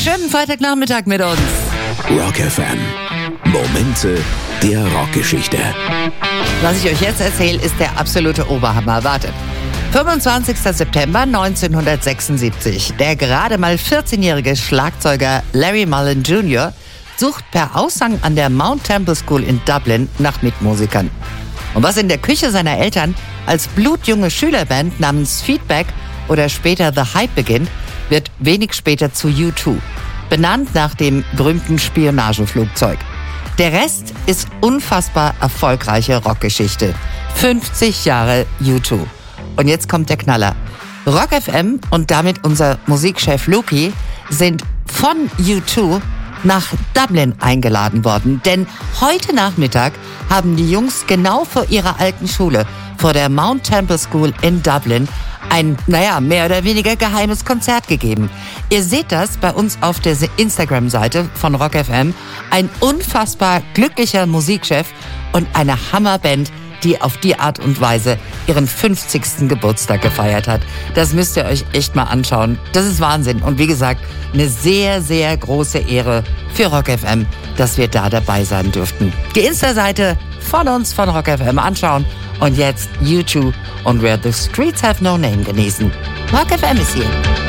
Schönen Freitagnachmittag mit uns. Rock FM. Momente der Rockgeschichte. Was ich euch jetzt erzähle, ist der absolute Oberhammer. Wartet. 25. September 1976. Der gerade mal 14-jährige Schlagzeuger Larry Mullen Jr. sucht per Aushang an der Mount Temple School in Dublin nach Mitmusikern. Und was in der Küche seiner Eltern als blutjunge Schülerband namens Feedback oder später The Hype beginnt, wird wenig später zu U2, benannt nach dem berühmten Spionageflugzeug. Der Rest ist unfassbar erfolgreiche Rockgeschichte. 50 Jahre U2. Und jetzt kommt der Knaller. Rock FM und damit unser Musikchef Luki sind von U2 nach Dublin eingeladen worden. Denn heute Nachmittag haben die Jungs genau vor ihrer alten Schule, vor der Mount Temple School in Dublin, ein, mehr oder weniger geheimes Konzert gegeben. Ihr seht das bei uns auf der Instagram-Seite von Rock FM. Ein unfassbar glücklicher Musikchef und eine Hammerband, die auf die Art und Weise ihren 50. Geburtstag gefeiert hat. Das müsst ihr euch echt mal anschauen. Das ist Wahnsinn. Und wie gesagt, eine sehr, sehr große Ehre für Rock FM, dass wir da dabei sein dürften. Die Insta-Seite von uns, von Rock FM, anschauen. Und jetzt U2 und Where the Streets Have No Name genießen. Rock FM ist hier.